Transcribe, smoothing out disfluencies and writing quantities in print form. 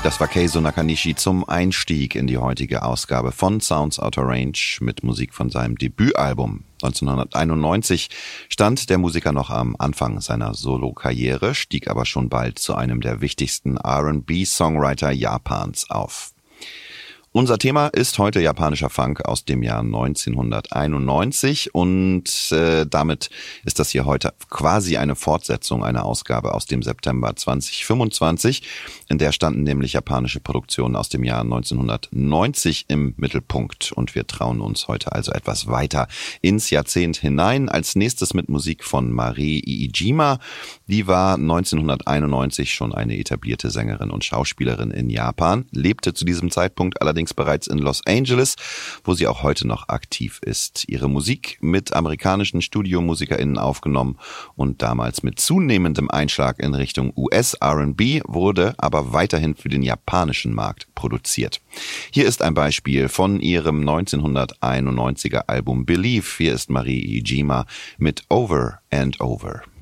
Das war Keizo Nakanishi zum Einstieg in die heutige Ausgabe von Sounds Outer Range mit Musik von seinem Debütalbum. 1991 stand der Musiker noch am Anfang seiner Solo-Karriere, stieg aber schon bald zu einem der wichtigsten R&B-Songwriter Japans auf. Unser Thema ist heute japanischer Funk aus dem Jahr 1991 und damit ist das hier heute quasi eine Fortsetzung einer Ausgabe aus dem September 2025. In der standen nämlich japanische Produktionen aus dem Jahr 1990 im Mittelpunkt und wir trauen uns heute also etwas weiter ins Jahrzehnt hinein. Als nächstes mit Musik von Mari Iijima. Die war 1991 schon eine etablierte Sängerin und Schauspielerin in Japan, lebte zu diesem Zeitpunkt allerdings bereits in Los Angeles, wo sie auch heute noch aktiv ist. Ihre Musik mit amerikanischen StudiomusikerInnen aufgenommen und damals mit zunehmendem Einschlag in Richtung US-R&B, wurde aber weiterhin für den japanischen Markt produziert. Hier ist ein Beispiel von ihrem 1991er Album Believe. Hier ist Mari Iijima mit Over and Over.